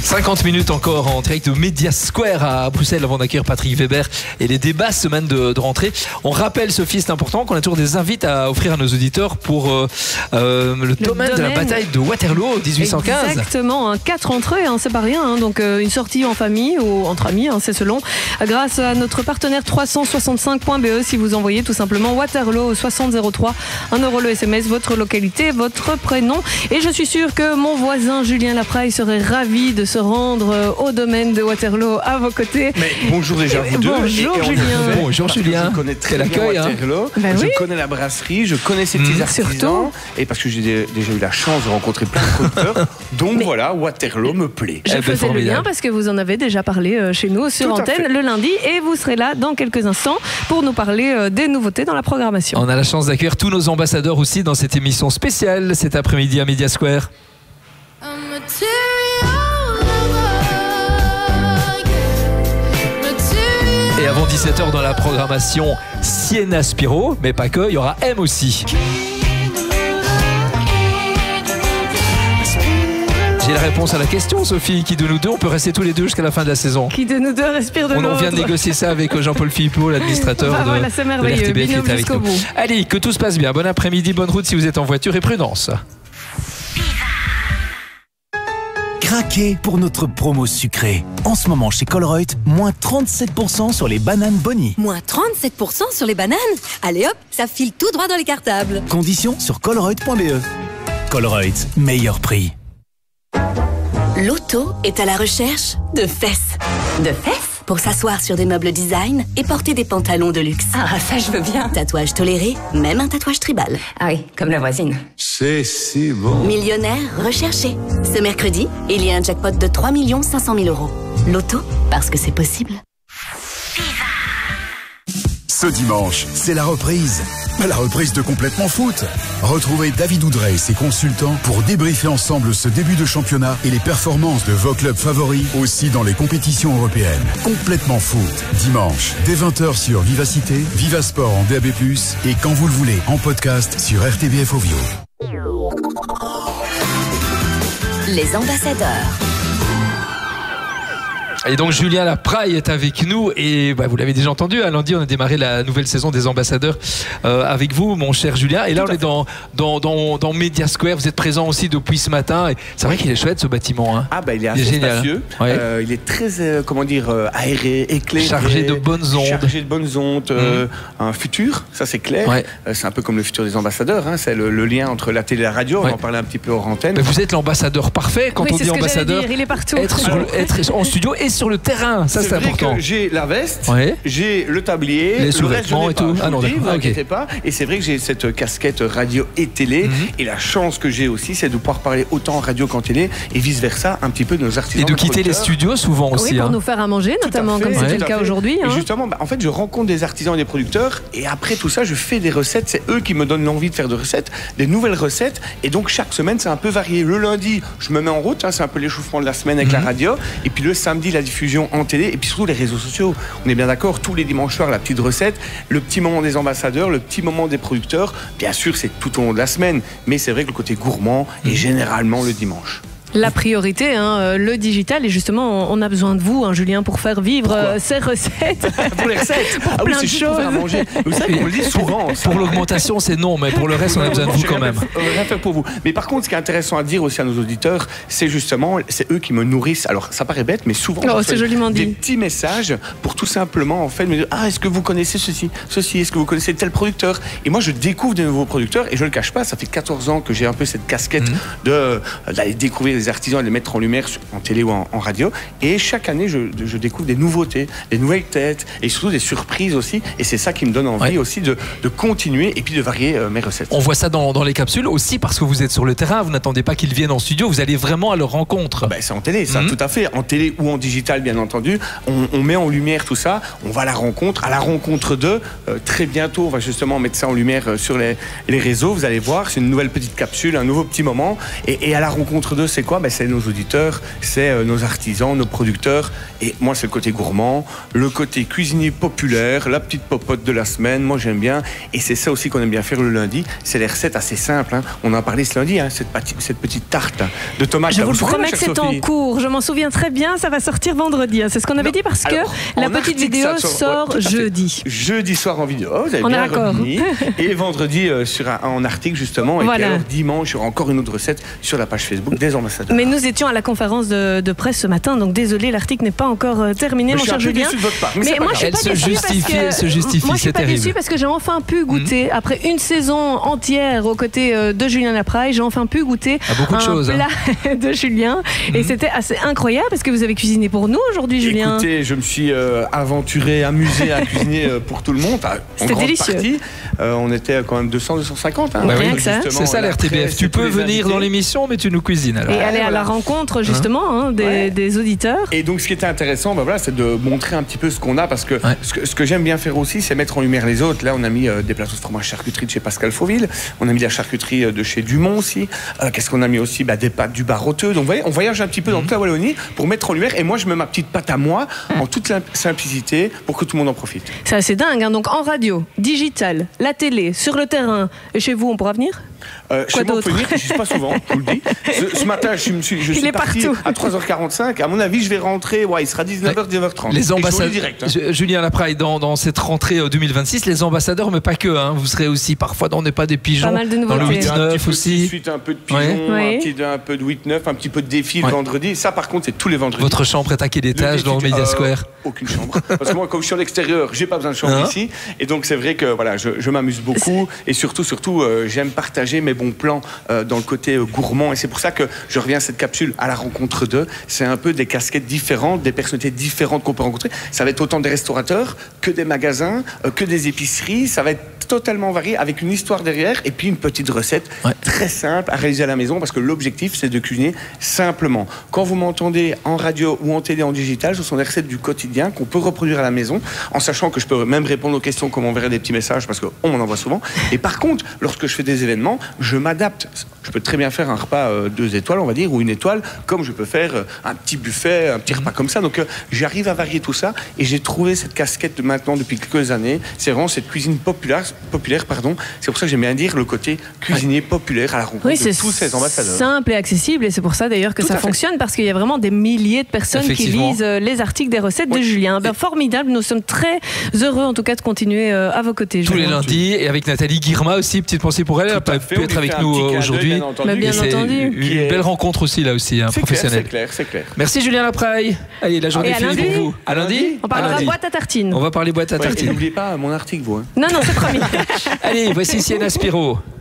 50 minutes encore en direct de Media Square à Bruxelles avant d'accueillir Patrick Weber et les débats semaine de rentrée. On rappelle, Sophie, c'est important qu'on a toujours des invites à offrir à nos auditeurs pour le domaine de la bataille de Waterloo 1815. Exactement, 4 entrées, c'est pas rien. Donc une sortie en famille ou entre amis, c'est selon. Grâce à notre partenaire 365.be, si vous envoyez tout simplement Waterloo au 6003, 1 € le SMS, votre localité, votre prénom. Et je suis sûre que mon voisin Julien Lapraille serait ravi de se rendre au domaine de Waterloo à vos côtés. Mais bonjour déjà vous deux. Bonjour Julien. Bonjour Julien. Je connais très bien Waterloo. Je connais la brasserie, je connais ces petits artisans. Surtout. Et parce que j'ai déjà eu la chance de rencontrer plein de producteurs. Donc voilà, Waterloo me plaît. Je faisais le lien parce que vous en avez déjà parlé chez nous sur antenne le lundi et vous serez là dans quelques instants pour nous parler des nouveautés dans la programmation. On a la chance d'accueillir tous nos ambassadeurs aussi dans cette émission spéciale cet après-midi à Media Square. Et avant 17h dans la programmation Sienna Spiro, mais pas que, il y aura M aussi. J'ai la réponse à la question, Sophie. Qui de nous deux, on peut rester tous les deux jusqu'à la fin de la saison? Qui de nous deux respire de l'autre? On vient de négocier ça avec Jean-Paul Philippot, l'administrateur de l'RTBF qui est avec nous. Allez, que tout se passe bien. Bon après-midi, bonne route si vous êtes en voiture et prudence. Craquez pour notre promo sucrée. En ce moment chez Colruyt, moins 37% sur les bananes Bonnie. Moins 37% sur les bananes? Allez hop, ça file tout droit dans les cartables. Conditions sur colruyt.be. Colruyt, meilleur prix. L'auto est à la recherche de fesses. De fesses? Pour s'asseoir sur des meubles design et porter des pantalons de luxe. Ah, ça je veux bien. Tatouage toléré, même un tatouage tribal. Ah oui, comme la voisine. C'est si bon. Millionnaire recherché. Ce mercredi, il y a un jackpot de 3 500 000 €. L'auto, parce que c'est possible. Ce dimanche, c'est la reprise. La reprise de Complètement Foot. Retrouvez David Oudrey et ses consultants pour débriefer ensemble ce début de championnat et les performances de vos clubs favoris aussi dans les compétitions européennes. Complètement Foot. Dimanche, dès 20h sur Vivacité, Vivasport en DAB+, et quand vous le voulez, en podcast sur RTBF Ovio. Les ambassadeurs. Et donc Julien Lapraille est avec nous et vous l'avez déjà entendu, lundi on a démarré la nouvelle saison des ambassadeurs avec vous mon cher Julien, et là on est dans Media Square, vous êtes présent aussi depuis ce matin et c'est vrai qu'il est chouette ce bâtiment. Il est assez spacieux, il est très aéré, éclairé, chargé de bonnes ondes, un futur, ça c'est clair, c'est un peu comme le futur des ambassadeurs, c'est le lien entre la télé et la radio, on en parlait un petit peu hors antenne. Mais vous êtes l'ambassadeur parfait quand on dit ambassadeur, il est partout. Être en studio et sur le terrain, ça c'est important. J'ai la veste, j'ai le tablier, les sous-vêtements et tout. Ne vous inquiétez pas. Et c'est vrai que j'ai cette casquette radio et télé. Et la chance que j'ai aussi, c'est de pouvoir parler autant en radio qu'en télé et vice versa un petit peu de nos artisans. Et de quitter les studios souvent aussi. Oui, pour nous faire à manger, notamment comme c'était le cas aujourd'hui. Et justement, en fait, je rencontre des artisans et des producteurs et après tout ça, je fais des recettes. C'est eux qui me donnent l'envie de faire des recettes, des nouvelles recettes. Et donc chaque semaine, c'est un peu varié. Le lundi, je me mets en route, c'est un peu l'échauffement de la semaine avec la radio. Et puis le samedi, la diffusion en télé et puis surtout les réseaux sociaux. On est bien d'accord, tous les dimanches soirs, la petite recette, le petit moment des ambassadeurs, le petit moment des producteurs. Bien sûr, c'est tout au long de la semaine, mais c'est vrai que le côté gourmand est généralement le dimanche. La priorité, le digital, et justement, on a besoin de vous, Julien, pour faire vivre ces recettes. Pour les recettes, pour plein de choses. À manger. Vous savez qu'on le dit souvent. Pour l'augmentation, c'est non, mais pour le reste, on a besoin de vous quand même. Rien faire pour vous. Mais par contre, ce qui est intéressant à dire aussi à nos auditeurs, c'est justement, c'est eux qui me nourrissent. Alors, ça paraît bête, mais souvent, c'est joliment dit. Des petits messages pour tout simplement, en fait, me dire, est-ce que vous connaissez ceci, est-ce que vous connaissez tel producteur? Et moi, je découvre des nouveaux producteurs, et je le cache pas, ça fait 14 ans que j'ai un peu cette casquette d'aller découvrir les artisans et les mettre en lumière en télé ou en radio. Et chaque année, je découvre des nouveautés, des nouvelles têtes et surtout des surprises aussi. Et c'est ça qui me donne envie aussi de continuer et puis de varier mes recettes. On voit ça dans les capsules aussi parce que vous êtes sur le terrain. Vous n'attendez pas qu'ils viennent en studio. Vous allez vraiment à leur rencontre. C'est en télé, ça, tout à fait. En télé ou en digital, bien entendu. On met en lumière tout ça. On va à la rencontre d'eux. Très bientôt, on va justement mettre ça en lumière sur les réseaux. Vous allez voir, c'est une nouvelle petite capsule, un nouveau petit moment. Et à la rencontre d'eux, c'est quoi? quoi? C'est nos auditeurs, c'est nos artisans, nos producteurs. Et moi, c'est le côté gourmand, le côté cuisinier populaire, la petite popote de la semaine. Moi, j'aime bien. Et c'est ça aussi qu'on aime bien faire le lundi. C'est les recettes assez simples. On en a parlé ce lundi, cette petite tarte de tomates. Je vous promets que c'est en cours. Je m'en souviens très bien. Ça va sortir vendredi. C'est ce qu'on avait dit parce que la petite vidéo sort jeudi. Jeudi soir en vidéo. Vous avez on bien est d'accord. Et vendredi en article, justement. Et puis alors, dimanche, il y aura encore une autre recette sur la page Facebook des ambassadeurs. Mais nous étions à la conférence de presse ce matin, donc désolé, l'article n'est pas encore terminé, mon cher Julien. Mais moi, je suis pas déçue. Elle se justifie, moi, je suis pas déçue parce que j'ai enfin pu goûter, après une saison entière aux côtés de Julien Lapraille, j'ai enfin pu goûter un plat de Julien. Et c'était assez incroyable parce que vous avez cuisiné pour nous aujourd'hui, Julien. Écoutez, je me suis aventuré, amusé à cuisiner pour tout le monde. C'était délicieux. On était quand même 200, 250. C'est ça l'RTBF. Tu peux venir dans l'émission, mais tu nous cuisines. Alors. Et aller à la rencontre justement des auditeurs. Et donc ce qui était intéressant, c'est de montrer un petit peu ce qu'on a, parce que ce que j'aime bien faire aussi, c'est mettre en lumière les autres. Là, on a mis des plateaux de fromage charcuterie de chez Pascal Fauville. On a mis la charcuterie de chez Dumont aussi. Qu'est-ce qu'on a mis aussi? Des pâtes du Baroteux. Donc vous voyez, on voyage un petit peu dans toute la Wallonie pour mettre en lumière. Et moi, je mets ma petite pâte à moi en toute simplicité pour que tout le monde en profite. C'est assez dingue. Donc en radio, digital, la télé, sur le terrain. Et chez vous, on pourra venir? Chez moi, on peut venir, je ne suis pas souvent, je vous le dis. Ce matin, je suis parti à 3h45. À mon avis, je vais rentrer, il sera 19h, 19h30. Les ambassadeurs, Julien Lapraille, dans cette rentrée 2026, les ambassadeurs, mais pas que. Vous serez aussi parfois dans n'est pas des pigeons. Pas mal de nouveautés. Dans le 8-9 aussi. Suite un peu de pigeons, un peu de 8-9, un petit peu de défi le vendredi. Ça, par contre, c'est tous les vendredis. Votre chambre est à quel étage dans le Media Square? Aucune chambre. Parce que moi, comme je suis à l'extérieur, j'ai pas besoin de chambre ici. Et donc, c'est vrai que je m'amuse beaucoup. Et surtout, j'aime partager mes bons plans dans le côté gourmand. Et c'est pour ça que je reviens à cette capsule à la rencontre d'eux. C'est un peu des casquettes différentes, des personnalités différentes qu'on peut rencontrer. Ça va être autant des restaurateurs que des magasins, que des épiceries. Ça va être totalement varié, avec une histoire derrière et puis une petite recette très simple à réaliser à la maison, parce que l'objectif, c'est de cuisiner simplement. Quand vous m'entendez en radio ou en télé, en digital, ce sont des recettes du quotidien qu'on peut reproduire à la maison, en sachant que je peux même répondre aux questions, comme on verrait des petits messages, parce qu'on m'en envoie souvent. Et par contre, lorsque je fais des événements, je m'adapte. Je peux très bien faire un repas 2 étoiles, on va dire, ou 1 étoile, comme je peux faire un petit buffet, un petit repas comme ça. Donc j'arrive à varier tout ça, et j'ai trouvé cette casquette maintenant depuis quelques années. C'est vraiment cette cuisine populaire. C'est pour ça que j'aime bien dire le côté cuisinier populaire à la rencontre de tous ces ambassadeurs. C'est simple et accessible, et c'est pour ça d'ailleurs que ça fonctionne, parce qu'il y a vraiment des milliers de personnes qui lisent les articles des recettes de Julien. Formidable, nous sommes très heureux en tout cas de continuer à vos côtés. Tous les lundis, et avec Nathalie Guirma aussi, petite pensée pour elle, elle n'a pas pu être avec nous aujourd'hui. Bien entendu. Une belle rencontre aussi là aussi, professionnelle. C'est clair. Merci Julien Lapraille. Allez, la journée finie pour vous. À lundi. On parlera boîte à tartines. On va parler boîte à tartines. N'oubliez pas mon article, vous. Non, c'est promis. Allez, voici Sienna Spiro.